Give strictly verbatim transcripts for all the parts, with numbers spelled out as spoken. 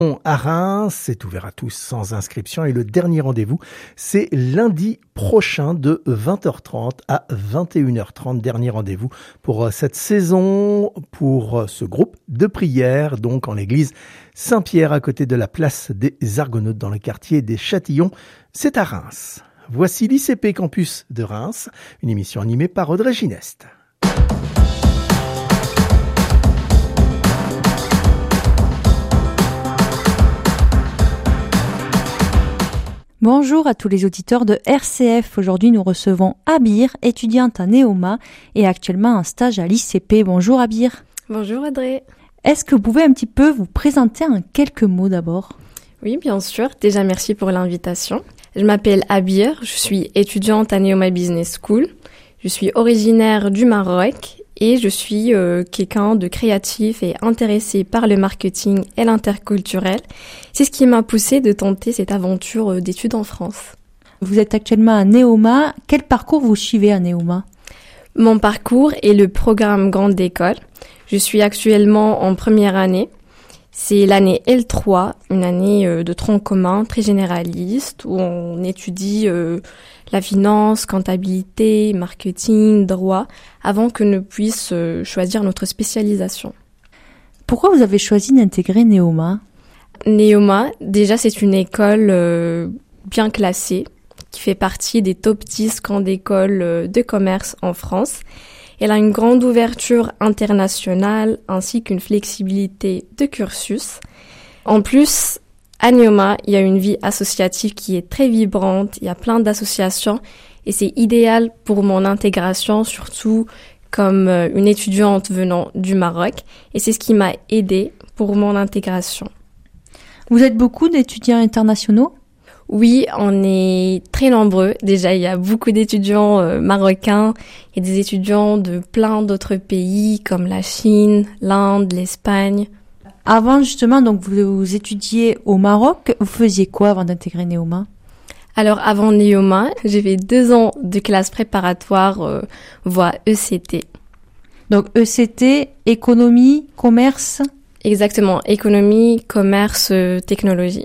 À Reims, c'est ouvert à tous sans inscription et le dernier rendez-vous, c'est lundi prochain de vingt heures trente à vingt et une heures trente. Dernier rendez-vous pour cette saison, pour ce groupe de prière, donc en l'église Saint-Pierre à côté de la place des Argonautes dans le quartier des Châtillons. C'est à Reims. Voici l'I C P Campus de Reims, une émission animée par Audrey Gineste. Bonjour à tous les auditeurs de R C F. Aujourd'hui, nous recevons Abir, étudiante à Neoma et actuellement en stage à l'I C P. Bonjour Abir. Bonjour Audrey. Est-ce que vous pouvez un petit peu vous présenter en quelques mots d'abord ? Oui, bien sûr. Déjà, merci pour l'invitation. Je m'appelle Abir, je suis étudiante à Neoma Business School. Je suis originaire du Maroc et je suis euh, quelqu'un de créatif et intéressé par le marketing et l'interculturel. C'est ce qui m'a poussée de tenter cette aventure d'études en France. Vous êtes actuellement à Neoma. Quel parcours vous suivez à Neoma ? Mon parcours est le programme Grande École. Je suis actuellement en première année. C'est l'année L trois, une année euh, de tronc commun très généraliste où on étudie euh, la finance, comptabilité, marketing, droit, avant que nous puissions euh, choisir notre spécialisation. Pourquoi vous avez choisi d'intégrer Neoma ? Neoma, déjà c'est une école euh, bien classée, qui fait partie des top dix grandes écoles euh, de commerce en France. Elle a une grande ouverture internationale ainsi qu'une flexibilité de cursus. En plus, à Neoma, il y a une vie associative qui est très vibrante, il y a plein d'associations et c'est idéal pour mon intégration, surtout comme une étudiante venant du Maroc. Et c'est ce qui m'a aidée pour mon intégration. Vous êtes beaucoup d'étudiants internationaux ? Oui, on est très nombreux. Déjà, il y a beaucoup d'étudiants euh, marocains et des étudiants de plein d'autres pays comme la Chine, l'Inde, l'Espagne. Avant justement, donc vous, vous étudiez au Maroc. Vous faisiez quoi avant d'intégrer Neoma ? Alors avant Neoma, j'ai fait deux ans de classe préparatoire euh, voie E C T. Donc E C T, économie, commerce ? Exactement, économie, commerce, euh, technologie.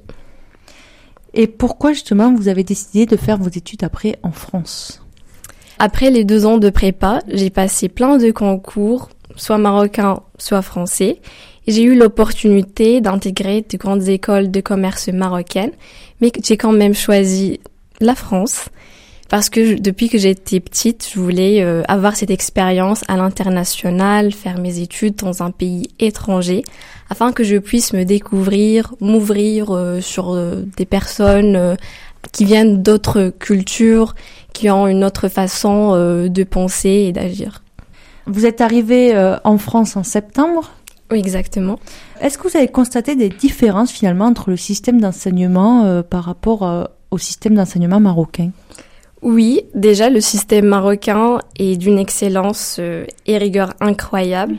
Et pourquoi justement vous avez décidé de faire vos études après en France ? Après les deux ans de prépa, j'ai passé plein de concours, soit marocains, soit français. Et j'ai eu l'opportunité d'intégrer de grandes écoles de commerce marocaines, mais j'ai quand même choisi la France parce que je, depuis que j'étais petite, je voulais euh, avoir cette expérience à l'international, faire mes études dans un pays étranger, afin que je puisse me découvrir, m'ouvrir euh, sur euh, des personnes euh, qui viennent d'autres cultures, qui ont une autre façon euh, de penser et d'agir. Vous êtes arrivée euh, en France en septembre ? Oui, exactement. Est-ce que vous avez constaté des différences finalement entre le système d'enseignement euh, par rapport euh, au système d'enseignement marocain ? Oui, déjà le système marocain est d'une excellence euh, et rigueur incroyable.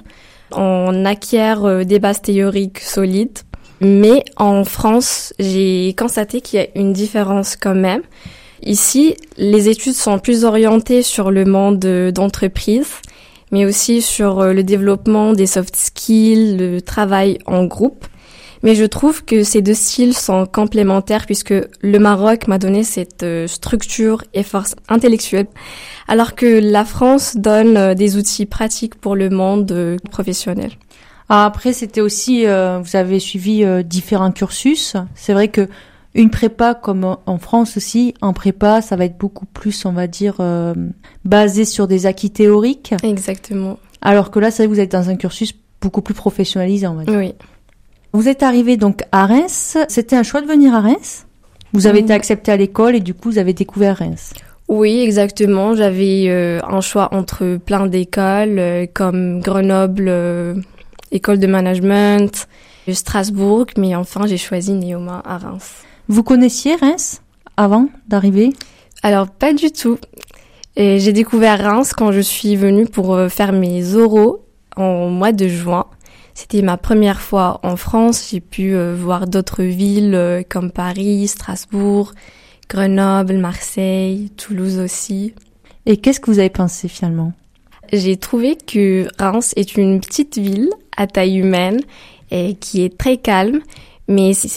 On acquiert euh, des bases théoriques solides, mais en France, j'ai constaté qu'il y a une différence quand même. Ici, les études sont plus orientées sur le monde euh, d'entreprise, mais aussi sur euh, le développement des soft skills, le travail en groupe. Mais je trouve que ces deux styles sont complémentaires puisque le Maroc m'a donné cette euh, structure et force intellectuelle, alors que la France donne euh, des outils pratiques pour le monde euh, professionnel. Ah, après, c'était aussi, euh, vous avez suivi euh, différents cursus. C'est vrai que une prépa, comme en France aussi, en prépa, ça va être beaucoup plus, on va dire, euh, basé sur des acquis théoriques. Exactement. Alors que là, c'est vrai que vous êtes dans un cursus beaucoup plus professionnalisé, on va dire. Oui. Vous êtes arrivé donc à Reims. C'était un choix de venir à Reims ? Vous avez mmh. été accepté à l'école et du coup, vous avez découvert Reims. Oui, exactement. J'avais euh, un choix entre plein d'écoles euh, comme Grenoble, euh, école de management, Strasbourg, mais enfin, j'ai choisi Neoma à Reims. Vous connaissiez Reims avant d'arriver ? Alors, pas du tout. Et j'ai découvert Reims quand je suis venue pour euh, faire mes oraux en mois de juin. C'était ma première fois en France. J'ai pu euh, voir d'autres villes euh, comme Paris, Strasbourg, Grenoble, Marseille, Toulouse aussi. Et qu'est-ce que vous avez pensé finalement ? J'ai trouvé que Reims est une petite ville à taille humaine et qui est très calme, Mais c'est